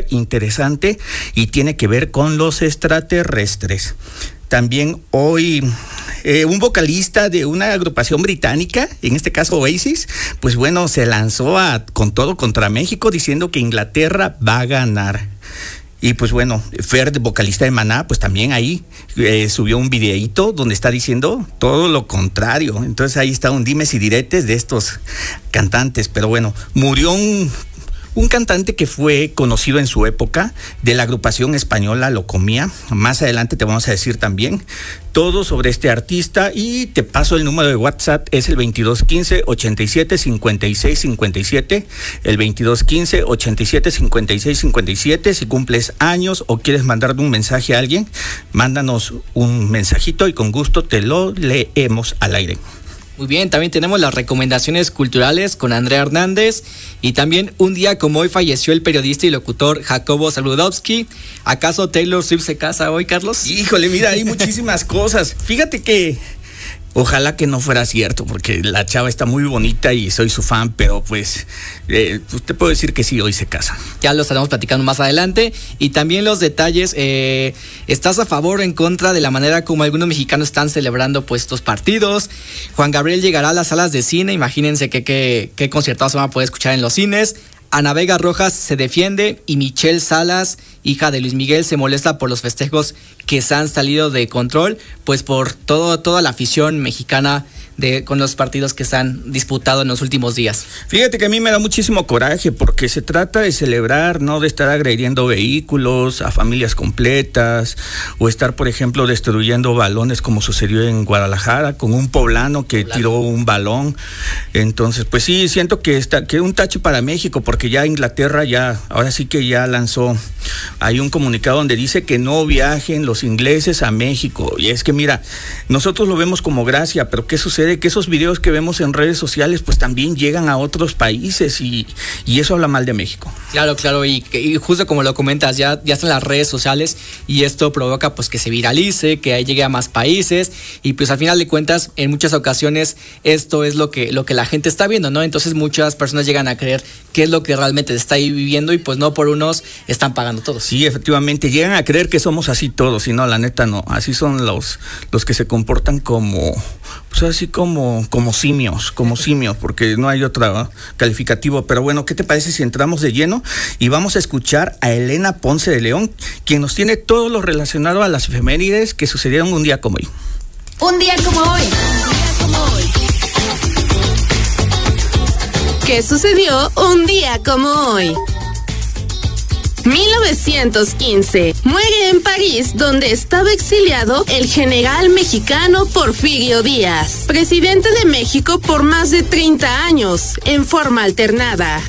interesante y tiene que ver con los extraterrestres. También hoy un vocalista de una agrupación británica, en este caso Oasis, pues bueno, se lanzó con todo contra México diciendo que Inglaterra va a ganar. Y pues bueno, Fer, vocalista de Maná, pues también ahí subió un videíto donde está diciendo todo lo contrario. Entonces ahí está un dimes y diretes de estos cantantes. Pero bueno, murió un cantante que fue conocido en su época de la agrupación española Locomía. Más adelante te vamos a decir también todo sobre este artista y te paso el número de WhatsApp, es el 2215-87-56-57, el 2215-87-56-57. Si cumples años o quieres mandarle un mensaje a alguien, mándanos un mensajito y con gusto te lo leemos al aire. Muy bien, también tenemos las recomendaciones culturales con Andrea Hernández y también un día como hoy falleció el periodista y locutor Jacobo Zabludovsky. ¿Acaso Taylor Swift se casa hoy, Carlos? Híjole, mira, hay muchísimas cosas. Fíjate que ojalá que no fuera cierto, porque la chava está muy bonita y soy su fan, pero pues te puedo decir que sí, hoy se casa. Ya lo estaremos platicando más adelante. Y también los detalles, ¿estás a favor o en contra de la manera como algunos mexicanos están celebrando pues estos partidos? Juan Gabriel llegará a las salas de cine, imagínense qué conciertados se van a poder escuchar en los cines. Ana Vega Rojas se defiende y Michelle Salas, hija de Luis Miguel, se molesta por los festejos que se han salido de control, pues por toda la afición mexicana con los partidos que se han disputado en los últimos días. Fíjate que a mí me da muchísimo coraje porque se trata de celebrar, no de estar agrediendo vehículos a familias completas o estar, por ejemplo, destruyendo balones como sucedió en Guadalajara con un poblano que tiró un balón. Entonces, pues sí, siento que un tache para México, porque ya Inglaterra ahora sí que ya lanzó hay un comunicado donde dice que no viajen los ingleses a México. Y es que mira, nosotros lo vemos como gracia, pero ¿qué sucede? Que esos videos que vemos en redes sociales pues también llegan a otros países y eso habla mal de México. Claro, y justo como lo comentas, ya están las redes sociales y esto provoca pues que se viralice, que llegue a más países y pues al final de cuentas en muchas ocasiones esto es lo que la gente está viendo, ¿no? Entonces muchas personas llegan a creer qué es lo que realmente se está ahí viviendo y pues no por unos están pagando todos. Sí, efectivamente, llegan a creer que somos así todos y no, la neta no, así son los que se comportan como, pues así como simios, porque no hay otro calificativo. Pero bueno, ¿qué te parece si entramos de lleno y vamos a escuchar a Elena Ponce de León, quien nos tiene todo lo relacionado a las efemérides que sucedieron un día como hoy? Un día como hoy. ¿Qué sucedió un día como hoy? 1915. Muere en París, donde estaba exiliado el general mexicano Porfirio Díaz, presidente de México por más de 30 años, en forma alternada.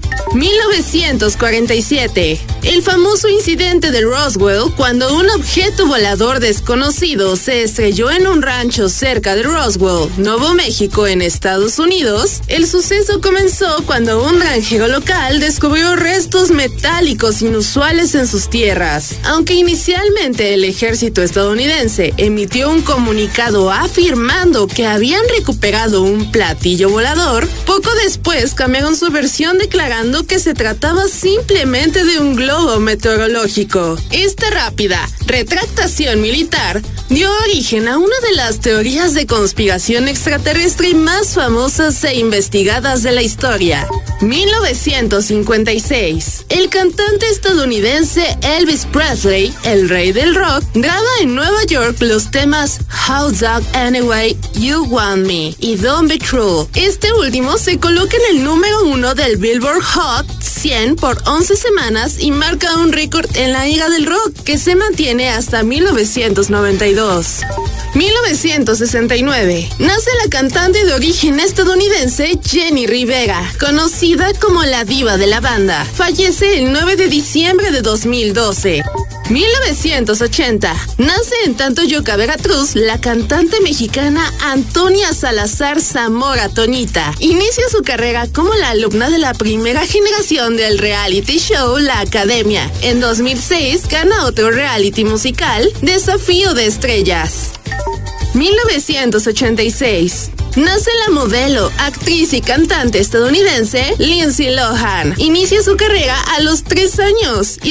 1947. El famoso incidente de Roswell, cuando un objeto volador desconocido se estrelló en un rancho cerca de Roswell, Nuevo México, en Estados Unidos. El suceso comenzó cuando un granjero local descubrió restos metálicos inusuales en sus tierras. Aunque inicialmente el ejército estadounidense emitió un comunicado afirmando que habían recuperado un platillo volador, poco después cambiaron su versión declarando que se trataba simplemente de un globo meteorológico. Esta rápida retractación militar dio origen a una de las teorías de conspiración extraterrestre más famosas e investigadas de la historia. 1956. El cantante estadounidense Elvis Presley, el rey del rock, graba en Nueva York los temas How Dog Anyway, You Want Me y Don't Be True. Este último se coloca en el número 1 del Billboard Hot 100 por 11 semanas y marca un récord en la era del rock que se mantiene hasta 1992. 1969. Nace la cantante de origen estadounidense Jenny Rivera, conocida como la diva de la banda. Fallece el 9 de diciembre de 2012. 1980. Nace en Tantoyoca, Veracruz, la cantante mexicana Antonia Salazar Zamora Toñita. Inicia su carrera como la alumna de la primera generación del reality show La Academia. En 2006 gana otro reality musical, Desafío de Estrellas. 1986. Nace la modelo, actriz y cantante estadounidense Lindsay Lohan. Inicia su carrera a los 3 años y